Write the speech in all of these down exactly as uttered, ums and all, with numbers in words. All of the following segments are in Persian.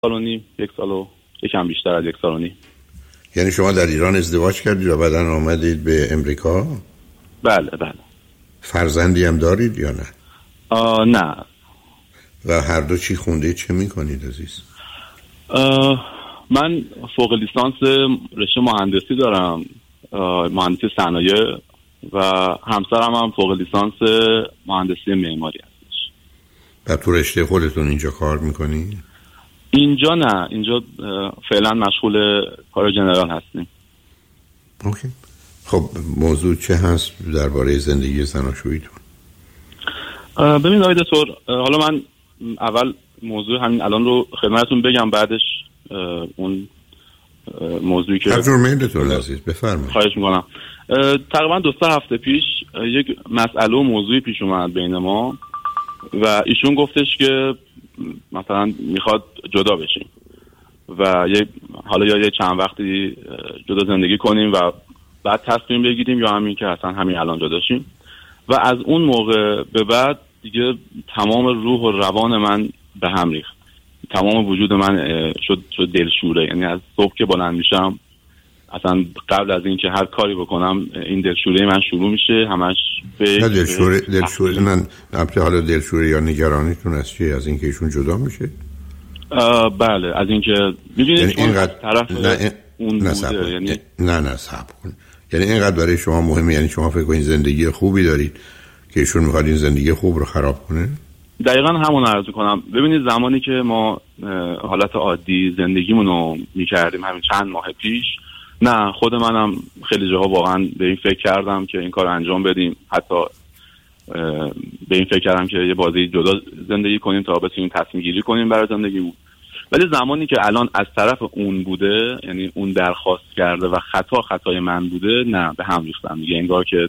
سال و نیم، یک سال و یکم بیشتر از یک سال و نیم. یعنی شما در ایران ازدواج کردید و بعداً آمدید به امریکا؟ بله بله. فرزندی هم دارید یا نه؟ آه نه. و هر دو چی خوندید، چه میکنید عزیز؟ من فوق لیسانس رشته مهندسی دارم، مهندسی صنایع، و همسرم هم فوق لیسانس مهندسی معماری هستش. و تو رشته خودتون اینجا کار میکنید؟ اینجا نه، اینجا فعلا مشغول کار جنرال هستیم. اوکی. خب موضوع چه هست درباره زندگی زناشوییتون؟ ببینید آقای دکتر، حالا من اول موضوع همین الان رو خدمتتون بگم، بعدش اون موضوعی که هر جور میلتون عزیز بفرمایید. خواهش میکنم. تقریبا دو سه هفته پیش یک مسئله و موضوعی پیش اومد بین ما و ایشون گفتش که مثلا میخواد جدا بشیم و یه حالا یا یه چند وقتی جدا زندگی کنیم و بعد تصمیم بگیریم یا همین که اصلا همین الان جدا شیم. و از اون موقع به بعد دیگه تمام روح و روان من به هم ریخت، تمام وجود من شد شد دلشوره. یعنی از صبح که بلند میشم، اصلا قبل از اینکه هر کاری بکنم این دلشوره من شروع میشه، همش به دلشوره دلشوره من البته حالا دلشوره یا نگرانیتون از چی؟ از اینکه ایشون جدا میشه؟ بله، از اینکه می‌بینید یعنی اینقدر طرف نه اون نه بوده. یعنی نه نه صبر کن. یعنی اینقدر برای شما مهمه، یعنی شما فکر کنید زندگی خوبی دارید که ایشون میخواد این زندگی خوب رو خراب کنه؟ دقیقاً همون عرض کنم. ببینید زمانی که ما حالت عادی زندگیمون رو میکردیم همین چند ماه پیش، نه خود منم خیلی جاها واقعا به این فکر کردم که این کار انجام بدیم، حتی به این فکر کردم که یه بازی جدا زندگی کنیم تا بتونیم تصمیم گیری کنیم برای زندگیمون. ولی زمانی که الان از طرف اون بوده، یعنی اون درخواست کرده و خطا خطای من بوده، نه به هم ریختم دیگه. انگار که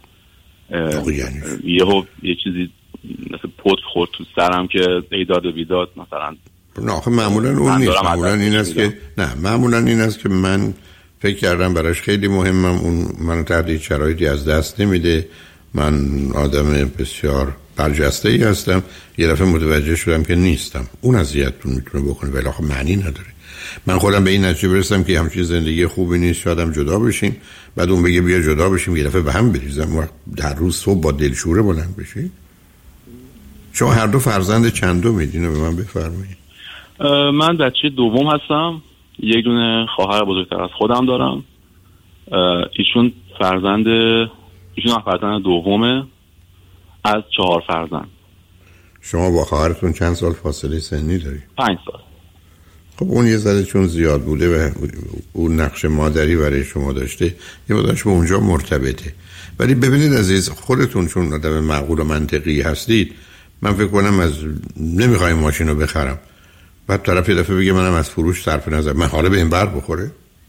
یهو یه چیزی مثل پت خورد تو سرم که ایداد و بیداد مثلا. نه آخه معمولا اون نیست. معمولا این است که نه معمولا این است که من فکر کردم براش خیلی مهمم، اون منو تحت شرایطی از دست نمیده، من آدم بسیار برجسته ای هستم، یه دفعه متوجه شدم که نیستم. اون اذیتتون میتونه بکنه ولی آخه معنی نداره. من خودم به این نتیجه برسم که همچین زندگی خوبی نیست، شادم جدا بشیم، بعد اون بگه بیا جدا بشیم، یه دفعه به هم بریزم و در روز صبح با دلشوره بلند بشی. شما هر دو فرزند چندم میدین رو به من بفرمایید؟ من بچه دوم هستم، یک دونه خواهر بزرگتر از خودم دارم. ایشون فرزند ایشون فرزند دومه از چهار فرزند. شما با خواهرتون چند سال فاصله سنی دارید؟ پنج سال. خب اون یه ذره چون زیاد بوده و اون نقش مادری برای شما داشته، یه مقدارش به اونجا مرتبطه. ولی ببینید عزیز، خودتون چون آدم معقول و منطقی هستید، من فکر کنم از نمیخوایم ماشین رو بخرم، بعد طرف یه دفعه بگه منم از فروش صرف نظر، من حالا به این بر بخوره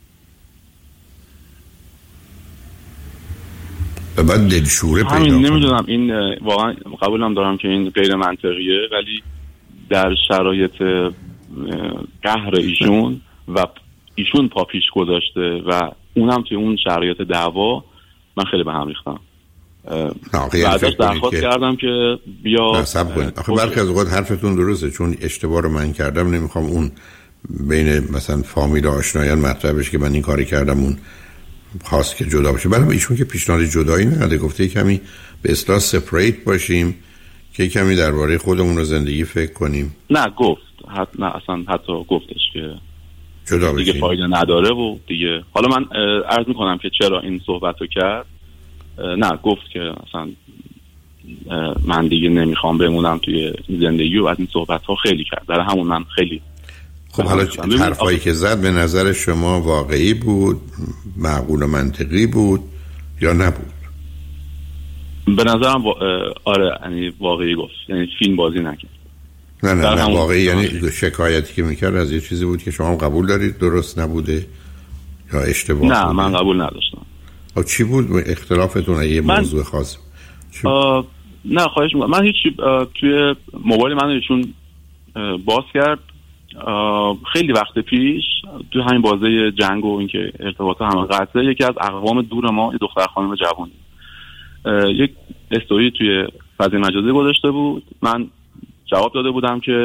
و بعد دلشوره پیدا کنم. نمیدونم، این واقعا قبولم دارم که این غیر منطقیه، ولی در شرایط قهر ایشون و ایشون پا پیش گذاشته و اونم توی اون شرایط دعوا، من خیلی به هم ریختم. بعدش درخواست کردم که بیا نصب کنید. آخه برخی از اوقات حرفتون درسته، چون اشتباه رو من کردم، نمیخوام اون بین مثلا فامیل و آشنایان مطرح بشه که من این کاری کردم، اون خواست که جدا بشه. برای ایشون که پیشنهاد جدایی نده، گفته کمی به اصطلاح سپریت باشیم که کمی درباره خودمون رو زندگی فکر کنیم. نه گفت حت... نه اصلا حتی گفتش که جدا بشیم دیگه فایده نداره و دیگه. حالا من عرض میکنم که چرا این صحبت رو کرد. نه گفت که اصلا من دیگه نمیخوام بمونم توی زندگی و از این صحبت ها خیلی کرد. در همون من خیلی خب حالا حرفایی که زد به نظر شما واقعی بود، معقول و منطقی بود یا نبود؟ به نظرم وا... آره یعنی واقعی گفت، یعنی فیلم بازی نکرد. نه نه, نه واقعی، یعنی شکایتی که میکرد از یه چیزی بود که شما قبول دارید درست نبوده یا اشتباه؟ نه بوده؟ من قبول نداشتم. خب چی بود اختلافتون؟ یه موضوع خاص؟ نه خواهش میکنم. من هیچ توی موبایل من ایشون باز کرد خیلی وقت پیش تو همین بازه جنگ و اینکه ارتباطات همه قطعه، یکی از اقوام دور ما یه دختر خانم جوانی یک استوری توی فضای مجازی گذاشته بود. من جواب داده بودم که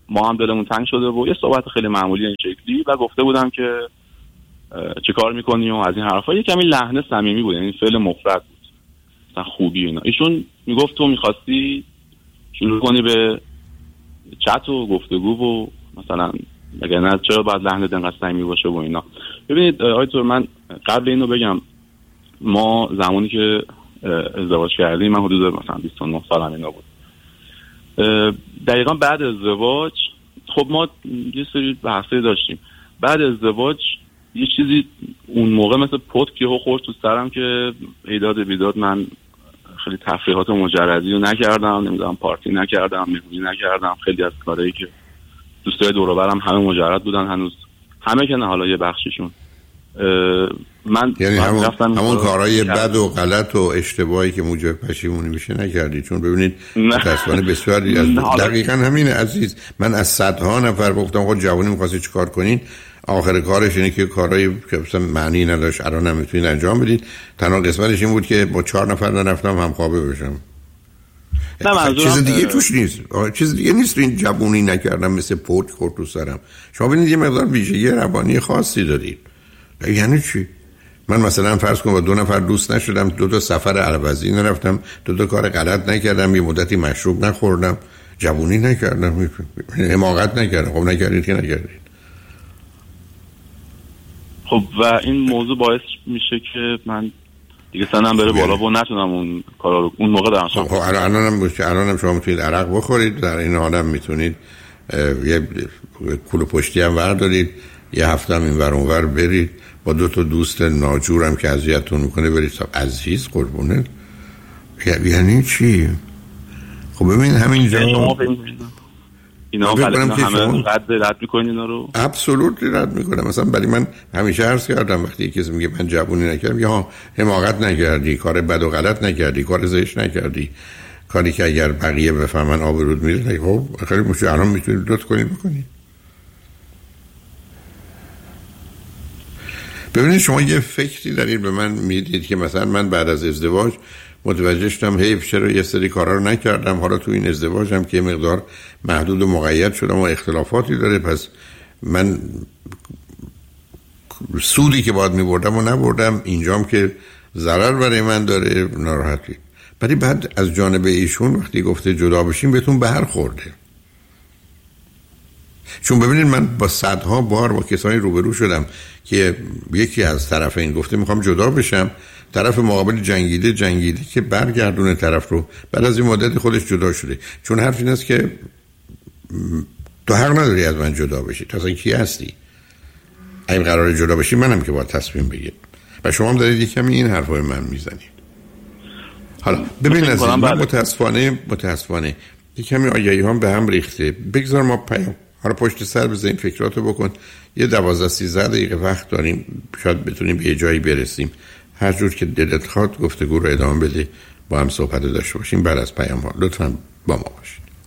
ما هم دلمون تنگ شده و یه صحبت خیلی معمولی این شکلی و گفته بودم که چه کار میکنی و از این حرفا. یه کمی لحن صمیمی بود، یعنی فعل مفرد بود، مثلا خوبی اینا. ایشون میگفت تو میخواستی شروع کنی به چت و گفتگو و مثلا مگر نه چرا باید لحنت انقدر صمیمی باشه و اینا. ببینید آقای دکتر، من قبل اینو بگم، ما زمانی که ازدواج کردیم، من حدود مثلا بیست و نه سالم اینا بود، دقیقا بعد ازدواج خب ما یه سری بحثی داشتیم. بعد ازدواج یه چیزی اون موقع مثل پت که خورد تو سرم که ایداد بیداد من خیلی تفریحات مجردی رو نکردم، نمیدونم پارتی نکردم، مهمونی نکردم، خیلی از کارهایی که دوستای دور و برم همه مجرد بودن هنوز، همه که نه حالا یه بخششون. من یعنی همون, همون کارهای بد و غلط و اشتباهی که موجب پشیمونی میشه نکردی؟ چون ببینید متأسفانه بسیاری از دقیقاً همینه عزیز. من از صدها نفر گفتم خود جوانی می‌خواستی چیکار کنین، آخر کارش اینه که کارهای که مثلا معنی نداشت الان نمیتونید انجام بدید. تنها قسمتش این بود که با چهار نفر نرفتم همخوابه بشم. نه چیز دیگه توش نیست، چیز دیگه نیست. این جوونی نکردم مثل پوت خورد تو سرم. شما ببینید یه مقدار ویژگی روانی خاصی دارید. یعنی چی؟ من مثلا فرض کنم با دو نفر دوست نشدم، دو تا سفر عوضی نرفتم، دو تا کار غلط نکردم، یه مدتی مشروب نخوردم، جوونی نکردم، حماقت نکردم. خب نکردید که نکردید. خب و این موضوع باعث میشه که من دیگه سنم بره بالا و نتونم اون کارا رو اون موقع دارم. خب الانم باشه، الانم شما میتونید عرق بخورید، در این حالم میتونید یه کولو پشتی هم وردارید، یه هفته هم این ور اون ور برید، با دو تا دوست ناجورم که اذیتتون میکنه برید. صاحب عزیز قربونه، یعنی چی؟ خب ببین همینجا شما اینا همه رد رد میکنین اینا رو. ابسولوت رد میکنم. مثلا برای من همیشه عرض کردم وقتی کسی میگه من جوونی نکردم، یا حماقت نکردی، کار بد و غلط نکردی، کار زشت نکردی، کاری که اگر بقیه بفهمن آبرود میره. خب خیلی مشکل، الان میتونید دوت کنید بکنید. ببینید شما یه فکری دارید به من میدید که مثلا من بعد از ازدواج متوجه شدم حیف چرا یه سری کارا رو نکردم، حالا تو این ازدواجم که مقدار محدود و مقید شدم و اختلافاتی داره، پس من سودی که باید میبردم و نبردم، اینجام که ضرر برای من داره، ناراحتی. ولی بعد از جانب ایشون وقتی گفته جدا بشیم بهتون برخورده. چون ببینید من با صدها بار با کسانی روبرو شدم که یکی از طرفین گفته میخوام جدا بشم، طرف مقابل جنگیده جنگیده که برگردونه طرف رو، بعد از این مدت خودش جدا شده. چون حرف این است که تو حق نداری از من جدا بشی، تو اصلا کی هستی؟ اگه قراره جدا بشی منم که باید تصمیم بگیرم و شما هم دارید یک کمی این حرفای من میزنید. حالا ببین از این من متاسفانه متاسفانه یک کمی آگهی هم به هم ریخته. بگذار ما پیام حالا پشت سر بزنیم، فکراتو بکن. یه دوازده سیزده دقیقه وقت داریم، شاید بتونیم به یه جایی برسیم. هر جور که دلت خواد گفتگو رو ادامه بده، با هم صحبت داشته باشیم. بعد از پیام ها لطفاً با ما باشید.